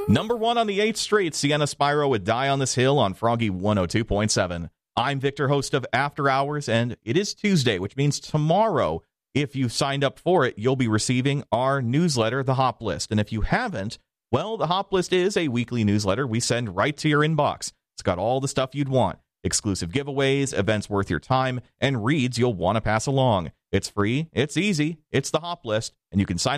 Number 1 on the 8th straight, Sienna Spyro with Die on This Hill on Froggy 102.7. I'm Victor, host of After Hours, and it is Tuesday, which means tomorrow, if you've signed up for it, you'll be receiving our newsletter, The Hop List. And if you haven't, well, The Hop List is a weekly newsletter we send right to your inbox. It's got all the stuff you'd want. Exclusive giveaways, events worth your time, and reads you'll want to pass along. It's free, it's easy, it's The Hop List, and you can sign